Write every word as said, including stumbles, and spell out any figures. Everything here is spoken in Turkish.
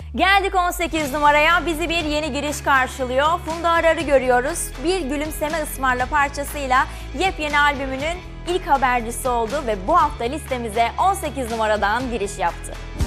Geldik on sekiz numaraya. Bizi bir yeni giriş karşılıyor. Funda Arar'ı görüyoruz. Bir Gülümseme Ismarla parçasıyla yepyeni albümünün ilk habercisi oldu ve bu hafta listemize on sekiz numaradan giriş yaptı.